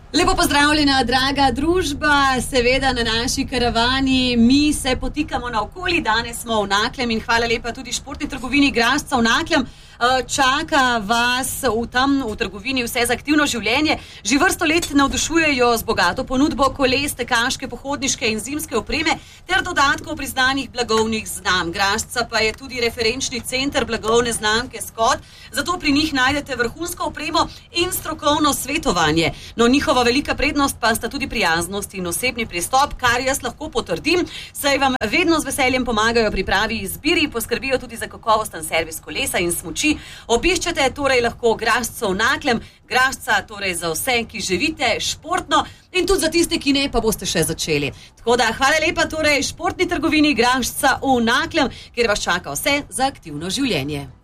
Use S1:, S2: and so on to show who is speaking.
S1: Lepo pozdravljena, draga družba, seveda na naši karavani. Mi se potikamo naokoli, danes smo v Naklem in hvala lepa tudi športni trgovini Grašca v Naklem. Čaka vas v trgovini vse za aktivno življenje. Že vrsto let navdušujejo z bogato ponudbo koles, tekaške, pohodniške in zimske opreme ter dodatkov priznanih blagovnih znamk. Grašca pa je tudi referenčni center blagovne znamke Scott, zato pri njih najdete vrhunsko opremo in strokovno svetovanje. No, njihova velika prednost pa sta tudi prijaznost in osebni pristop, kar jaz lahko potrdim, saj vam vedno z veseljem pomagajo pri pravi izbiri, poskrbijo tudi za kakovosten servis kolesa in smuči. Obiščete torej lahko Grašco v Naklem, Grašca torej za vse, ki živite športno in tudi za tiste, ki ne, pa boste še začeli. Tako da hvala lepa torej športni trgovini Grašca v Naklem, kjer vas čaka vse za aktivno življenje.